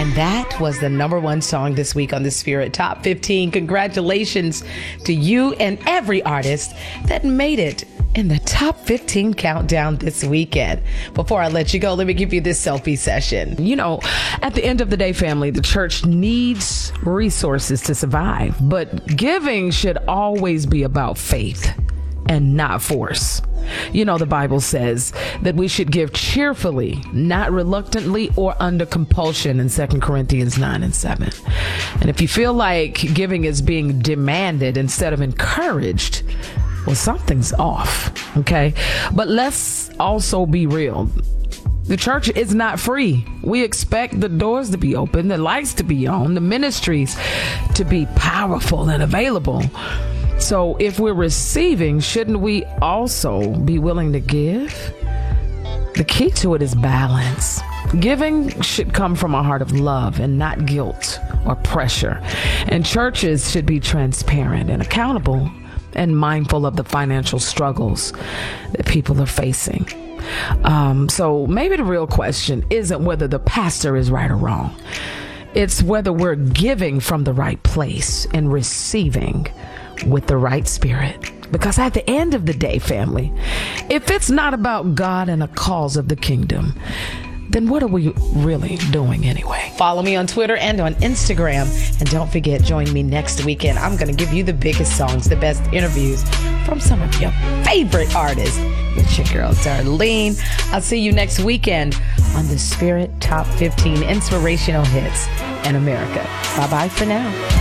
And that was the number one song this week on the Spirit Top 15. Congratulations to you and every artist that made it in the top 15 countdown this weekend. Before I let you go, let me give you this selfie session. You know, at the end of the day, family, the church needs resources to survive, but giving should always be about faith and not force. You know, the Bible says that we should give cheerfully, not reluctantly or under compulsion in 2 Corinthians 9:7. And if you feel like giving is being demanded instead of encouraged, well, something's off, okay? But let's also be real. The church is not free. We expect the doors to be open, the lights to be on, the ministries to be powerful and available. So if we're receiving, shouldn't we also be willing to give? The key to it is balance. Giving should come from a heart of love and not guilt or pressure. And churches should be transparent and accountable and mindful of the financial struggles that people are facing. So maybe the real question isn't whether the pastor is right or wrong. It's whether we're giving from the right place and receiving with the right spirit. Because at the end of the day, family, if it's not about God and the cause of the kingdom, then what are we really doing anyway? Follow me on Twitter and on Instagram. And don't forget, join me next weekend. I'm going to give you the biggest songs, the best interviews from some of your favorite artists. It's your girl, Darlene. I'll see you next weekend on the Spirit Top 15 Inspirational Hits in America. Bye-bye for now.